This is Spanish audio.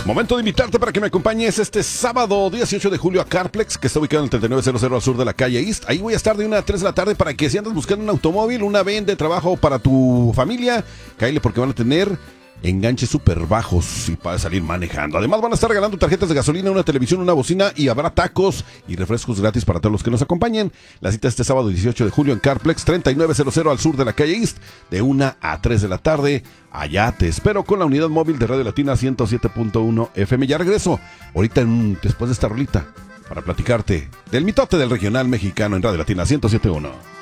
Momento de invitarte para que me acompañes este sábado 18 de julio a Carplex, que está ubicado en el 3900 al sur de la calle East. Ahí voy a estar de 1 a 3 de la tarde para que si andas buscando un automóvil, una van de trabajo para tu familia, cáele porque van a tener enganches súper bajos y para salir manejando. Además van a estar regalando tarjetas de gasolina, una televisión, una bocina y habrá tacos y refrescos gratis para todos los que nos acompañen. La cita este sábado 18 de julio en Carplex, 3900 al sur de la calle East, de 1 a 3 de la tarde. Allá te espero con la unidad móvil de Radio Latina 107.1 FM. Ya regreso ahorita después de esta rolita para platicarte del mitote del regional mexicano en Radio Latina 107.1.